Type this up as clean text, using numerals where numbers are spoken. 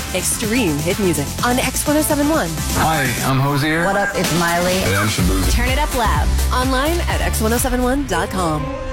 Extreme hit music on X1071. Hi, I'm Hosier. What up? It's Miley. Hey, I'm Shabuzi. Turn it up loud. Online at X1071.com.